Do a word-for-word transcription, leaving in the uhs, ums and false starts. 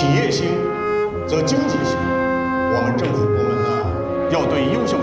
企业兴则经济兴。我们政府部门呢，要对优秀